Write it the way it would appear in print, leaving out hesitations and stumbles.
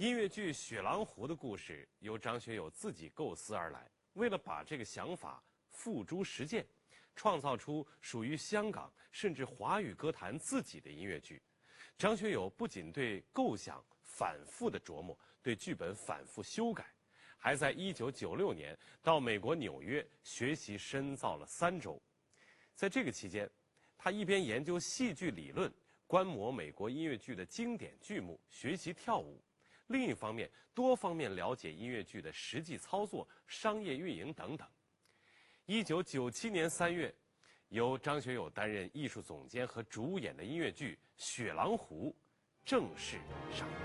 音乐剧《雪狼湖》的故事由张学友自己构思而来，为了把这个想法付诸实践，创造出属于香港甚至华语歌坛自己的音乐剧。张学友不仅对构想反复的琢磨，对剧本反复修改，还在1996年到美国纽约学习深造了3周。在这个期间，他一边研究戏剧理论，观摩美国音乐剧的经典剧目，学习跳舞；另一方面，多方面了解音乐剧的实际操作、商业运营等等。1997年3月，由张学友担任艺术总监和主演的音乐剧《雪狼湖》正式上演。